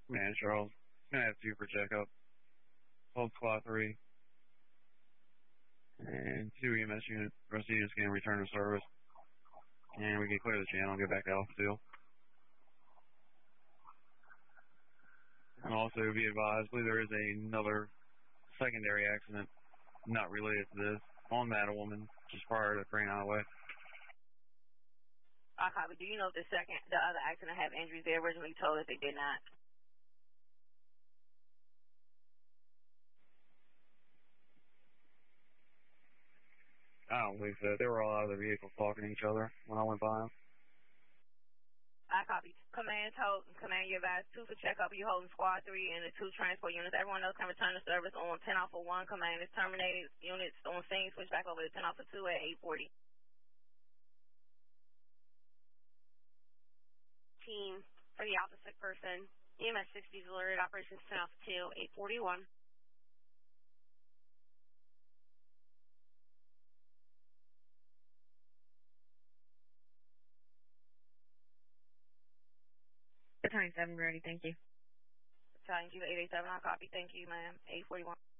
Man, Charles, gonna have 2 for checkup. Hold squad 3. And 2 EMS unit. Rest of you just gonna return to service. And we can clear the channel and get back to Alpha 2. And also be advised, I believe there is another secondary accident not related to this on Mattawoman just prior to Crane Highway. I copy. Do you know if the other accident have injuries? They originally told us they did not. I don't believe so. They were all out of the vehicles talking to each other when I went by them. I copy. Command you advise 2 for checkup. You holding squad 3 and the 2 transport units. Everyone else can return to service on 10 Alpha 1. Command is terminated. Units on scene. Switch back over to 10 Alpha 2 at 8:40. Team for the opposite person. EMS 60 is alerted. Operations 10 Alpha 2, 841. Battalion 7 ready, thank you. Battalion 887, I copy. Thank you, ma'am. 841.